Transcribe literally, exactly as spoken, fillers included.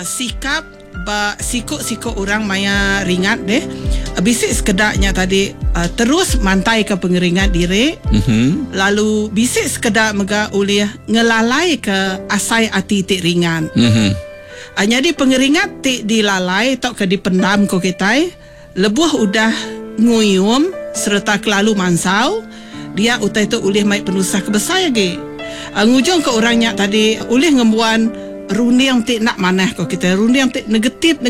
uh, sikap ba sikut-sikut orang maya ringat deh. Bisik sekedaknya tadi uh, terus mantai ke pengeringat diri. Mm-hmm. Lalu bisik sekedar mega ulih ngelalai ke asai ati tik ringan. Mm-hmm. Uh, jadi pengeringat tik dilalai tok ke dipendam ko kita. Lebuh udah nguyum serta kelalu mansau. Dia utai tu ulih mai penusah kebesar lagi. Uh, ngujung ke orangnya tadi ulih ngembuan rundi yang tik nak manah ko kita, rundi yang tik negatif